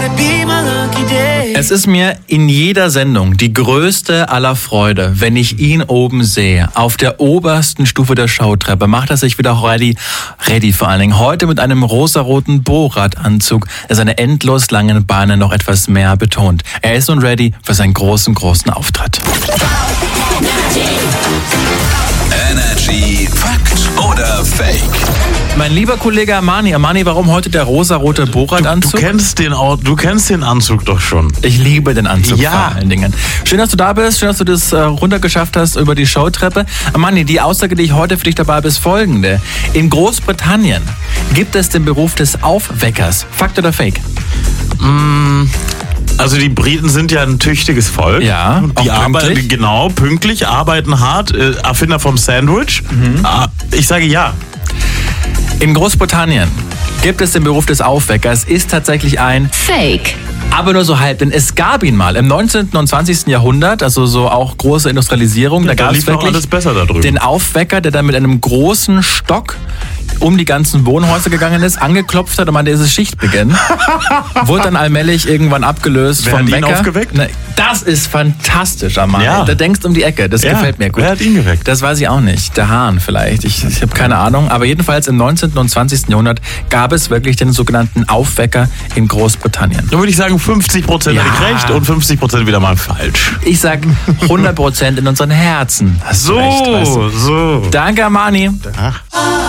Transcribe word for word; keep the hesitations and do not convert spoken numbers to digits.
Es ist mir in jeder Sendung die größte aller Freude, wenn ich ihn oben sehe, auf der obersten Stufe der Showtreppe. Macht er sich wieder ready, ready vor allen Dingen. Heute mit einem rosaroten Borat-Anzug, der seine endlos langen Beine noch etwas mehr betont. Er ist nun ready für seinen großen, großen Auftritt. Energy Fakt oder Fake? Mein lieber Kollege Armani, Armani, warum heute der rosarote Borat-Anzug? Du, du, kennst den, du kennst den Anzug doch schon. Ich liebe den Anzug ja. vor allen Dingen. Schön, dass du da bist, schön, dass du das äh, runtergeschafft hast über die Showtreppe. Armani, die Aussage, die ich heute für dich dabei habe, ist folgende. In Großbritannien gibt es den Beruf des Aufweckers. Fakt oder Fake? Mm. Also die Briten sind ja ein tüchtiges Volk. Ja, die arbeiten genau pünktlich, arbeiten hart. Äh, Erfinder vom Sandwich. Mhm. Äh, ich sage ja. In Großbritannien gibt es den Beruf des Aufweckers, ist tatsächlich ein Fake. Aber nur so halb, denn es gab ihn mal im neunzehnten und zwanzigsten Jahrhundert, also so auch große Industrialisierung. Ja, da gab es wirklich alles besser da drüben. Den Aufwecker, der dann mit einem großen Stock um die ganzen Wohnhäuser gegangen ist, angeklopft hat und meinte, es ist Schichtbeginn. Wurde dann allmählich irgendwann abgelöst Wer vom hat ihn Wecker. aufgeweckt? Na, das ist fantastisch, Armani. Ja. Da denkst du um die Ecke, das ja. gefällt mir gut. Wer hat ihn geweckt? Das weiß ich auch nicht. Der Hahn vielleicht. Ich, ich habe keine Ahnung. Aber jedenfalls im neunzehnten und zwanzigsten Jahrhundert gab es wirklich den sogenannten Aufwecker in Großbritannien. Da würde ich sagen, fünfzig Prozent Ja. habe ich recht und fünfzig Prozent wieder mal falsch. Ich sag hundert Prozent in unseren Herzen. Hast du So, recht, weißt du. so. Danke, Armani. Ach.